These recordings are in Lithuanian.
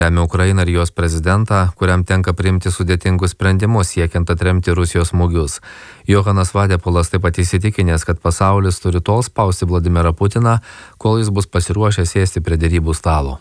Remia Ukrainą ir jos prezidentą, kuriam tenka priimti sudėtingus sprendimus siekiant atremti Rusijos smūgius. Johanas Vadepulas taip pat įsitikinęs, kad pasaulis turi tol spausti Vladimirą Putiną, kol jis bus pasiruošęs sėsti prie derybų stalo.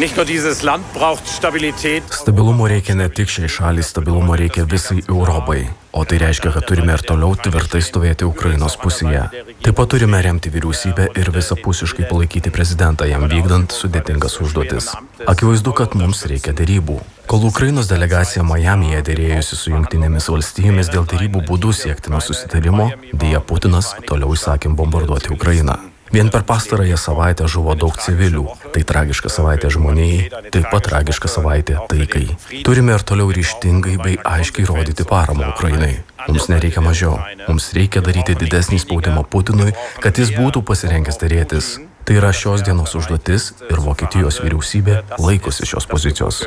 Stabilumo reikia ne tik šiai šaliai, stabilumo reikia visai Europai. O tai reiškia, kad turime ir toliau tvirtai stovėti Ukrainos pusėje. Taip pat turime remti vyriausybę ir visapusiškai palaikyti prezidentą, jam vykdant sudėtingas užduotis. Akivaizdu, kad mums reikia derybų. Kol Ukrainos delegacija Majamyje derėjusi su Jungtinėmis valstijomis dėl derybų būdų siektino susitarimo, dėja Putinas toliau įsakė bombarduoti Ukrainą. Vien per pastarąją savaitę žuvo daug civilių. Tai tragiška savaitė žmonijai, taip pat tragiška savaitė taikai. Turime ir toliau ryžtingai bei aiškiai rodyti paramą Ukrainai. Mums nereikia mažiau. Mums reikia daryti didesnį spaudimą Putinui, kad jis būtų pasirengęs derėtis. Tai yra šios dienos užduotis ir Vokietijos vyriausybė laikosi šios pozicijos.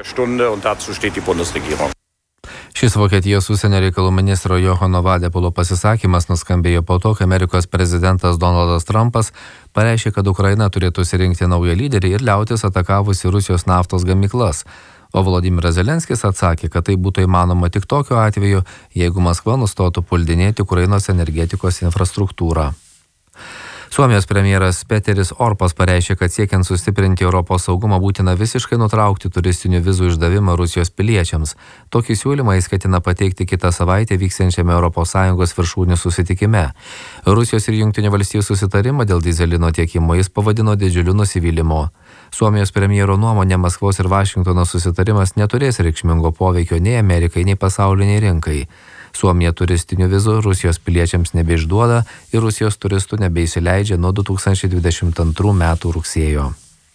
Šis Vokietijos užsienio reikalų ministro Johano Vadepulo pasisakymas nuskambėjo po to, kai Amerikos prezidentas Donaldas Trumpas pareiškė, kad Ukraina turėtų išsirinkti naują lyderį ir liautis atakavusi Rusijos naftos gamyklas. O Volodymyras Zelenskis atsakė, kad tai būtų įmanoma tik tokiu atveju, jeigu Maskva nustotų puldinėti Ukrainos energetikos infrastruktūrą. Suomijos premjeras Peteris Orpas pareiškė, kad siekiant sustiprinti Europos saugumą būtina visiškai nutraukti turistinių vizų išdavimą Rusijos piliečiams. Tokį siūlymą jis ketina pateikti kitą savaitę vyksiančiame ES viršūnių susitikime. Rusijos ir Jungtinių valstijų susitarimą dėl dyzelino tiekimo jis pavadino didžiuliu nusivylimu. Suomijos premjero nuomonė Maskvos ir Vašingtono susitarimas neturės reikšmingo poveikio nei Amerikai, nei pasauliniai rinkai. Suomija turistinių vizų Rusijos piliečiams nebeišduoda ir Rusijos turistų nebeįsileidžia nuo 2022 metų rugsėjo.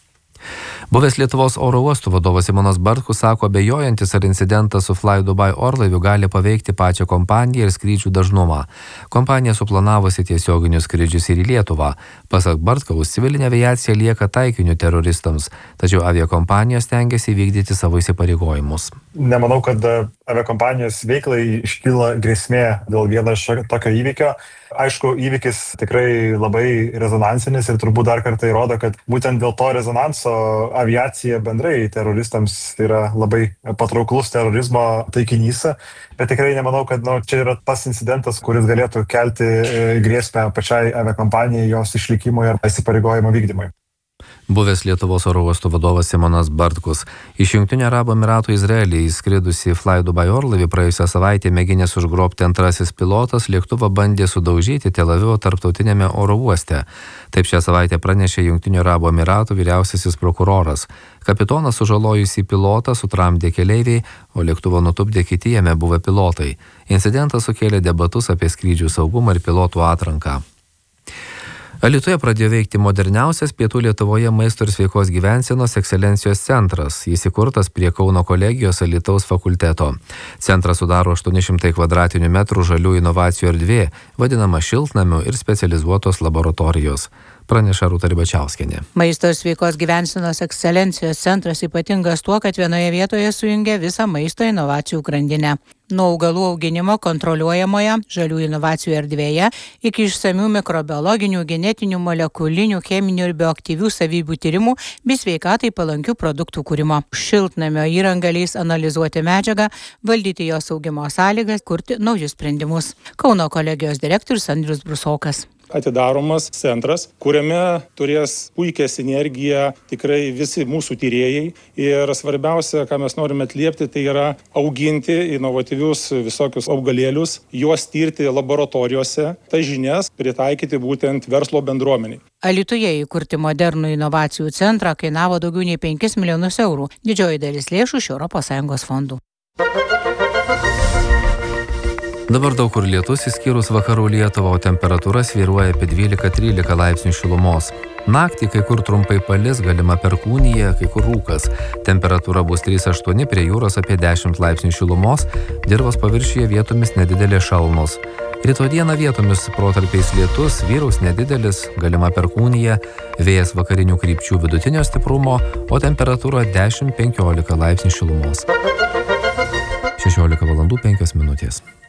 Buvęs Lietuvos oro uostų vadovas Simonas Bartkus sako abejojantis, ar incidentas su Fly Dubai orlaiviu gali paveikti pačią kompaniją ir skrydžių dažnumą. Kompanija suplanavusi tiesioginius skrydžius ir į Lietuvą. Pasak Bartkaus, civilinė aviacija lieka taikiniu teroristams, tačiau aviakompanijos stengiasi įvykdyti savo įsipareigojimus. Nemanau, kad aviakompanijos veiklai iškyla grėsmė dėl vieno iš tokio įvykio. Aišku, įvykis tikrai labai rezonansinis ir turbūt dar kartą įrodo, kad būtent dėl to rezonanso aviacija bendrai teroristams yra labai patrauklus terorizmo taikinys. Bet tikrai nemanau, kad čia yra tas incidentas, kuris galėtų kelti grėsmę pačiai aviakompanijai, jos išlikimui ir įsipareigojimo vykdymui. Buvęs Lietuvos oro uostų vadovas Simonas Bartkus. Iš Jungtinių Arabų Emyratų Izraelį įskridusi Fly Dubai orlaivį praėjusią savaitę mėginęs užgrobti antrasis pilotas lėktuvą bandė sudaužyti Tel Avivo tarptautinėme oro uoste. Taip šią savaitę pranešė Jungtinių Arabų Emyratų vyriausiasis prokuroras. Kapitonas sužalojusį pilotą sutramdė keleiviai, o lėktuvą nutupdė kiti jame buvę pilotai. Incidentas sukėlė debatus apie skrydžių saugumą ir pilotų atranką. Alytuje pradėjo veikti moderniausias Pietų Lietuvoje maisto ir sveikos gyvensenos ekscelencijos centras. Jis įkurtas prie Kauno kolegijos Alytaus fakulteto. Centras sudaro 800 kvadratinių metrų žalių inovacijų erdvė, vadinama šiltnamiu ir specializuotos laboratorijos. Praneša Rūta Ribačiauskienė. Maisto ir sveikos gyvensenos ekscelencijos centras ypatingas tuo, kad vienoje vietoje sujungia visą maisto inovacijų grandinę. Nuo augalų auginimo kontroliuojamoje žalių inovacijų erdvėje iki išsamių mikrobiologinių, genetinių, molekulinių, cheminių ir bioaktyvių savybių tyrimų bei sveikatai palankių produktų kūrimo. Šiltnamio įranga leis analizuoti medžiagą, valdyti jos augimo sąlygas, kurti naujus sprendimus. Kauno kolegijos direktorius Andrius Brusokas. Atidaromas centras, kuriame turės puikią sinergiją tikrai visi mūsų tyrėjai ir svarbiausia, ką mes norime atliepti, tai yra auginti inovatyvius visokius augalėlius, juos tirti laboratorijose, tas žinias pritaikyti būtent verslo bendruomeniai. Alytuje įkurti modernų inovacijų centrą kainavo daugiau nei 5 milijonus eurų, didžioji dalis lėšų iš ES fondų. Dabar daug kur lietus, išskyrus vakarų Lietuvą, o temperatūra svyruoja apie 12-13 laipsnių šilumos. Naktį kai kur trumpai palis, galima perkūnija, kai kur rūkas. Temperatūra bus 3-8, prie jūros apie 10 laipsnių šilumos, dirvos paviršiuje vietomis nedidelės šalnos. Rytoj dieną vietomis protarpiais lietus, vyraus nedidelis, galima perkūnija, vėjas vakarinių krypčių vidutinio stiprumo, o temperatūra 10-15 laipsnių šilumos. 16:05.